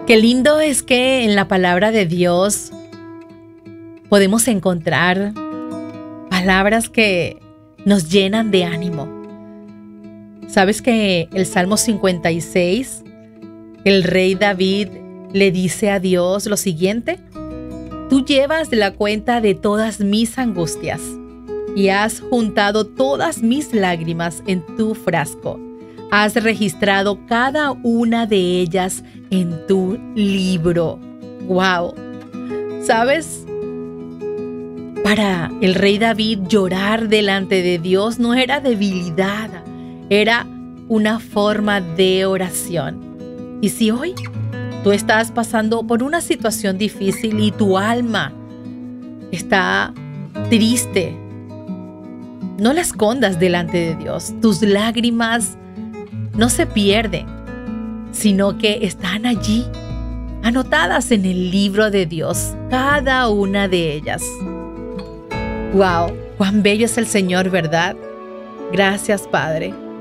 Qué lindo es que en la palabra de Dios podemos encontrar palabras que nos llenan de ánimo. ¿Sabes que el Salmo 56, el rey David le dice a Dios lo siguiente? Tú llevas la cuenta de todas mis angustias y has juntado todas mis lágrimas en tu frasco. Has registrado cada una de ellas en tu libro. ¡Wow! ¿Sabes? Para el rey David, llorar delante de Dios no era debilidad, era una forma de oración. Y si hoy tú estás pasando por una situación difícil y tu alma está triste, no la escondas delante de Dios. Tus lágrimas no se pierden, sino que están allí, anotadas en el libro de Dios, cada una de ellas. ¡Wow! ¡Cuán bello es el Señor!, ¿verdad? Gracias, Padre.